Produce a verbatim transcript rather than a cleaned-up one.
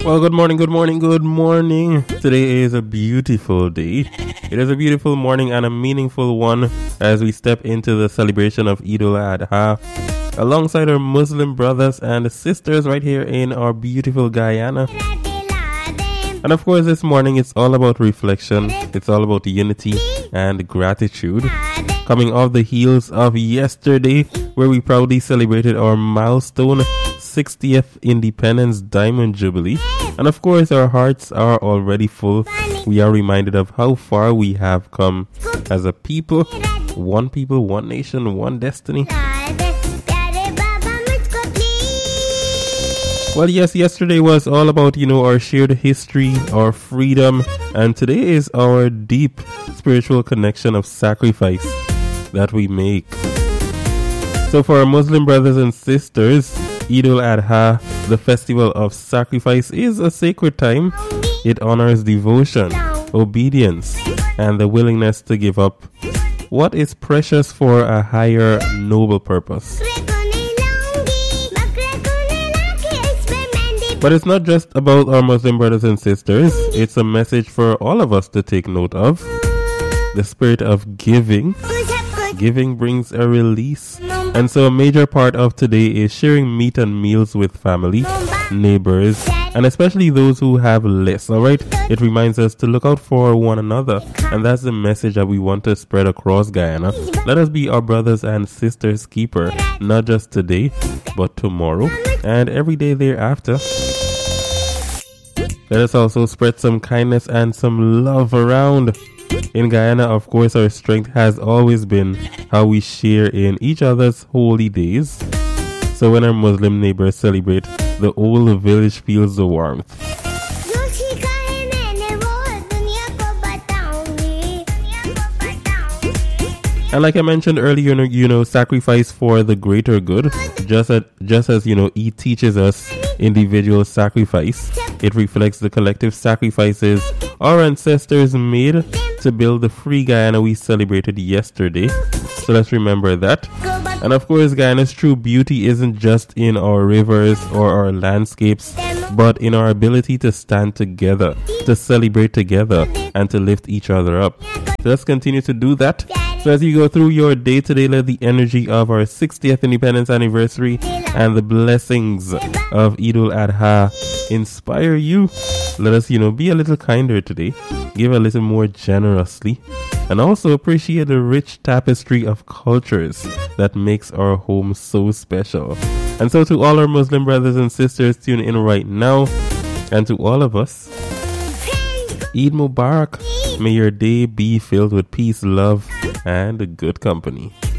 Well, good morning, good morning, good morning. Today is a beautiful day. It is a beautiful morning and a meaningful one as we step into the celebration of Eid al-Adha alongside our Muslim brothers and sisters right here in our beautiful Guyana. And of course, this morning it's all about reflection. It's all about unity and gratitude. Coming off the heels of yesterday, where we proudly celebrated our milestone sixtieth Independence Diamond Jubilee. And of course, our hearts are already full. We are reminded of how far we have come as a people. One people, one nation, one destiny. Well, yes, yesterday was all about, you know, our shared history, our freedom, and today is our deep spiritual connection of sacrifice that we make. So for our Muslim brothers and sisters, Eid al-Adha, the festival of sacrifice, is a sacred time. It honors devotion, obedience, and the willingness to give up what is precious for a higher, noble purpose. But it's not just about our Muslim brothers and sisters. It's a message for all of us to take note of. The spirit of giving. Giving brings a release. And so a major part of today is sharing meat and meals with family, neighbors, and especially those who have less, alright? It reminds us to look out for one another. And that's the message that we want to spread across Guyana. Let us be our brothers and sisters keeper, not just today, but tomorrow and every day thereafter. Let us also spread some kindness and some love around. In Guyana, of course, our strength has always been how we share in each other's holy days. So when our Muslim neighbors celebrate, the whole village feels the warmth. And like I mentioned earlier, you know, sacrifice for the greater good. Just as, just as, you know, Eid teaches us individual sacrifice, it reflects the collective sacrifices our ancestors made to build the free Guyana we celebrated yesterday. So let's remember that. And of course, Guyana's true beauty isn't just in our rivers or our landscapes, but in our ability to stand together, to celebrate together, and to lift each other up. So let's continue to do that. So as you go through your day today, let the energy of our sixtieth Independence Anniversary and the blessings of Eid al-Adha inspire you. Let us, you know, be a little kinder today, give a little more generously, and also appreciate the rich tapestry of cultures that makes our home so special. And so to all our Muslim brothers and sisters tuning in right now, and to all of us, Eid Mubarak. May your day be filled with peace, love, and good company.